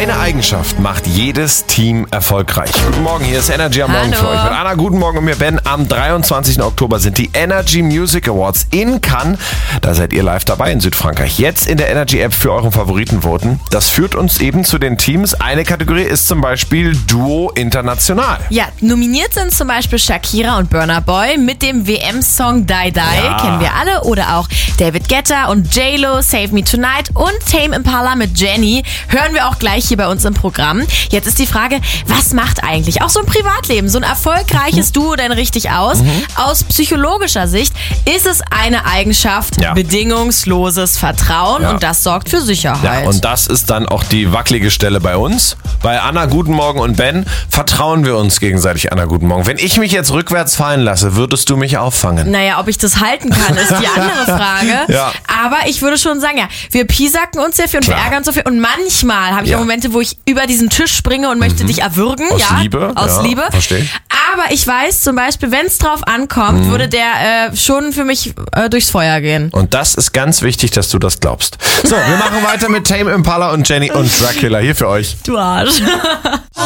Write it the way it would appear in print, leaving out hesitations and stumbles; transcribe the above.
Eine Eigenschaft macht jedes Team erfolgreich. Guten Morgen, hier ist Energy am Morgen für euch. Mit Anna, guten Morgen und mir Ben. Am 23. Oktober sind die Energy Music Awards in Cannes. Da seid ihr live dabei in Südfrankreich. Jetzt in der Energy App für euren Favoriten voten. Das führt uns eben zu den Teams. Eine Kategorie ist zum Beispiel Duo International. Ja, nominiert sind zum Beispiel Shakira und Burna Boy mit dem WM-Song Die Die, kennen wir alle. Oder auch David Guetta und J-Lo, Save Me Tonight und Tame Impala mit Jenny. Hören wir auch gleich hier bei uns im Programm. Jetzt ist die Frage, was macht eigentlich auch so ein Privatleben, so ein erfolgreiches Duo denn richtig aus? Aus psychologischer Sicht ist es eine Eigenschaft, bedingungsloses Vertrauen und das sorgt für Sicherheit. Ja, und das ist dann auch die wackelige Stelle bei uns. Bei Anna, guten Morgen und Ben vertrauen wir uns gegenseitig. Anna, guten Morgen. Wenn ich mich jetzt rückwärts fallen lasse, würdest du mich auffangen? Naja, ob ich das halten kann, ist die andere Frage. Ja. Aber ich würde schon sagen, wir piesacken uns sehr viel und wir ärgern uns so viel. Und manchmal habe ich auch Momente, wo ich über diesen Tisch springe und möchte dich erwürgen. Aus Liebe? Aus Liebe. Verstehe. Aber ich weiß zum Beispiel, wenn es drauf ankommt, würde der schon für mich durchs Feuer gehen. Und das ist ganz wichtig, dass du das glaubst. So, wir machen weiter mit Tame Impala und Jenny und Dracula hier für euch. Du Arsch.